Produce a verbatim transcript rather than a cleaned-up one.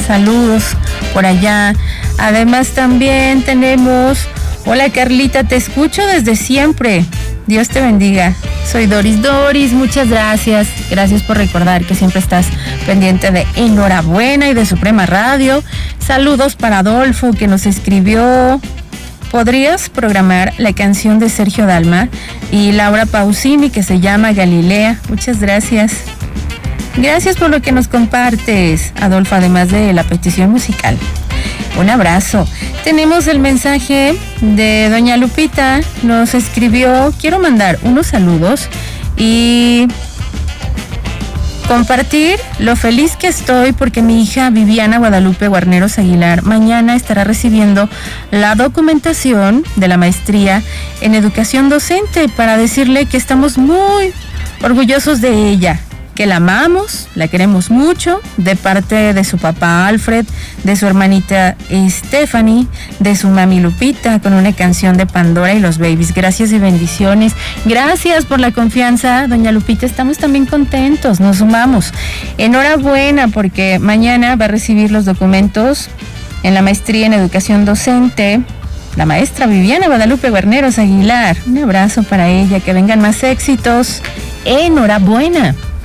saludos por allá. Además también tenemos, hola Carlita, te escucho desde siempre. Dios te bendiga. Soy Doris. Doris, muchas gracias. Gracias por recordar que siempre estás pendiente de Enhorabuena y de Suprema Radio. Saludos para Adolfo, que nos escribió: ¿podrías programar la canción de Sergio Dalma y Laura Pausini que se llama Galilea? Muchas gracias. Gracias por lo que nos compartes, Adolfo, además de la petición musical. Un abrazo. Tenemos el mensaje de doña Lupita. Nos escribió: quiero mandar unos saludos y compartir lo feliz que estoy porque mi hija Viviana Guadalupe Guarneros Aguilar mañana estará recibiendo la documentación de la maestría en educación docente, para decirle que estamos muy orgullosos de ella, que la amamos, la queremos mucho, de parte de su papá Alfred, de su hermanita Stephanie, de su mami Lupita, con una canción de Pandora y los Babies. Gracias y bendiciones. Gracias por la confianza, doña Lupita. Estamos también contentos, nos sumamos. Enhorabuena, porque mañana va a recibir los documentos en la maestría en educación docente la maestra Viviana Guadalupe Guarneros Aguilar. Un abrazo para ella, que vengan más éxitos. Enhorabuena.